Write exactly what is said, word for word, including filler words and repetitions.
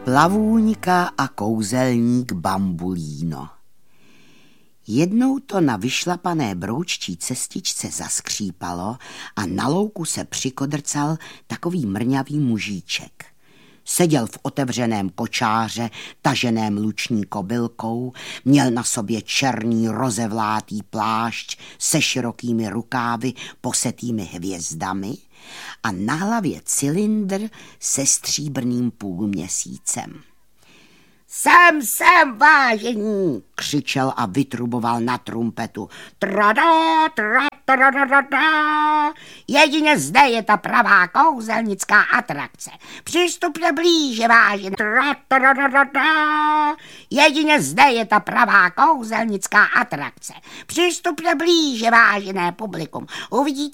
Plavůňka a kouzelník Bambulíno. Jednou to na vyšlapané brouččí cestičce zaskřípalo a na louku se přikodrcal takový mrňavý mužíček. Seděl v otevřeném kočáře, taženém luční kobylkou, měl na sobě černý rozevlátý plášť se širokými rukávy posetými hvězdami a na hlavě cylindr se stříbrným půlměsícem. Sem, sem, vážení, křičel a vytruboval na trumpetu. Trada, trada, trada, trada. Jedině zde je ta pravá kouzelnická atrakce. Přistupte blíže, vážení. Trada, trada, trada. Jedině zde je ta pravá kouzelnická atrakce. Přistupte blíže, vážené publikum. Uvidíte